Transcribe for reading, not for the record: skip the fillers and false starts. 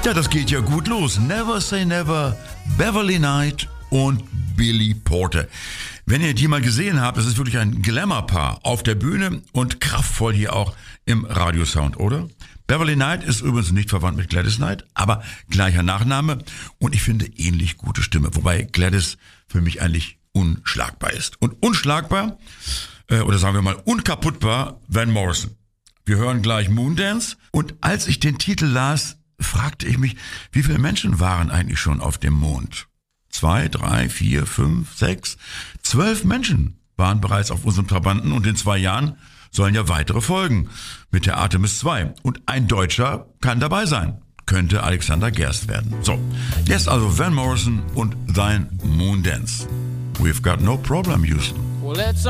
Ja, das geht ja gut los. Never Say Never, Beverly Knight und Billy Porter. Wenn ihr die mal gesehen habt, das ist wirklich ein Glamour-Paar auf der Bühne und kraftvoll hier auch im Radiosound, oder? Beverly Knight ist übrigens nicht verwandt mit Gladys Knight, aber gleicher Nachname und ich finde ähnlich gute Stimme, wobei Gladys für mich eigentlich unschlagbar ist. Und unschlagbar, oder sagen wir mal unkaputtbar, Van Morrison. Wir hören gleich Moondance und als ich den Titel las, fragte ich mich, wie viele Menschen waren eigentlich schon auf dem Mond? 2, 3, 4, 5, 6, 12 Menschen waren bereits auf unserem Trabanten und in 2 Jahren sollen ja weitere folgen mit der Artemis 2. Und ein Deutscher kann dabei sein. Könnte Alexander Gerst werden. So, jetzt also Van Morrison und sein Moondance. We've got no problem, Houston. Well, it's